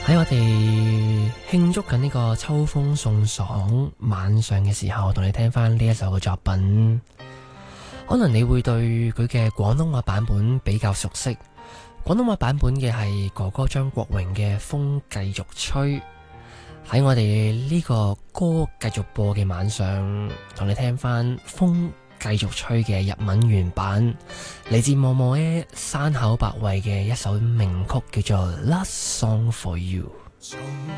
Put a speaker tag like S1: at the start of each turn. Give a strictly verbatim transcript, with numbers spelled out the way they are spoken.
S1: 喺我哋慶祝緊呢個秋風送爽晚上嘅時候，同你聽翻呢一首嘅作品。可能你會對佢嘅廣東話版本比較熟悉。廣東話版本嘅係哥哥張國榮嘅《風繼續吹》。喺我哋呢個歌繼續播嘅晚上，同你聽翻《風繼續吹》嘅日文原版，嚟自默默嘅山口百惠嘅一首名曲，叫做《Last Song for You》。